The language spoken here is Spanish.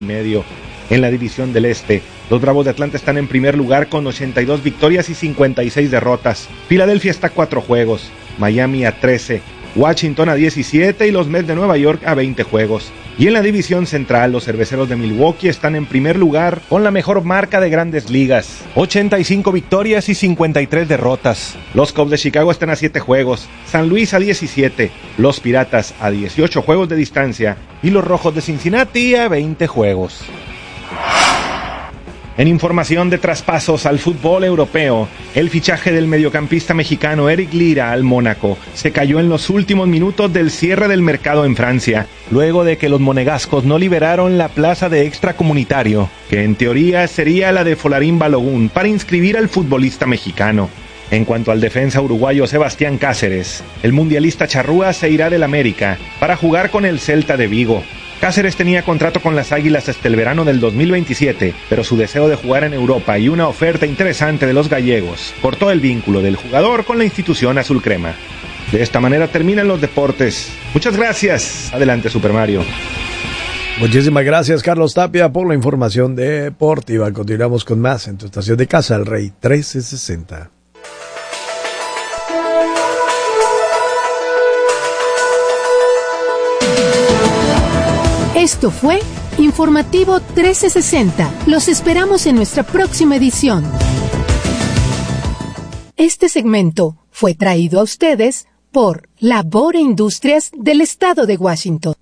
medio. En la división del Este, los Bravos de Atlanta están en primer lugar con 82 victorias y 56 derrotas. Filadelfia está a 4 juegos, Miami a 13, Washington a 17 y los Mets de Nueva York a 20 juegos. Y en la división central, los Cerveceros de Milwaukee están en primer lugar con la mejor marca de Grandes Ligas, 85 victorias y 53 derrotas. Los Cubs de Chicago están a 7 juegos, San Luis a 17, los Piratas a 18 juegos de distancia y los Rojos de Cincinnati a 20 juegos. En información de traspasos al fútbol europeo, el fichaje del mediocampista mexicano Eric Lira al Mónaco se cayó en los últimos minutos del cierre del mercado en Francia, luego de que los monegascos no liberaron la plaza de extracomunitario, que en teoría sería la de Folarín Balogun, para inscribir al futbolista mexicano. En cuanto al defensa uruguayo Sebastián Cáceres, el mundialista charrúa se irá del América para jugar con el Celta de Vigo. Cáceres tenía contrato con las Águilas hasta el verano del 2027, pero su deseo de jugar en Europa y una oferta interesante de los gallegos cortó el vínculo del jugador con la institución azul crema. De esta manera terminan los deportes. Muchas gracias. Adelante, Super Mario. Muchísimas gracias, Carlos Tapia, por la información deportiva. Continuamos con más en tu estación de casa, El Rey 1360. Esto fue Informativo 1360. Los esperamos en nuestra próxima edición. Este segmento fue traído a ustedes por Labor e Industrias del Estado de Washington.